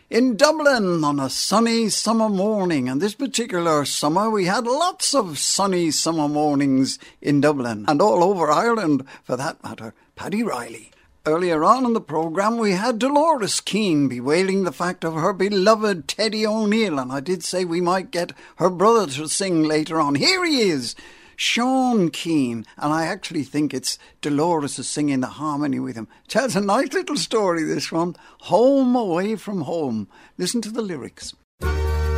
in Dublin on a sunny summer morning. And this particular summer we had lots of sunny summer mornings in Dublin and all over Ireland for that matter. Paddy Riley. Earlier on in the programme we had Dolores Keane bewailing the fact of her beloved Teddy O'Neill, and I did say we might get her brother to sing later on. Here he is, Sean Keane, and I actually think it's Dolores is singing the harmony with him. Tells a nice little story, this one, Home Away from Home. Listen to the lyrics.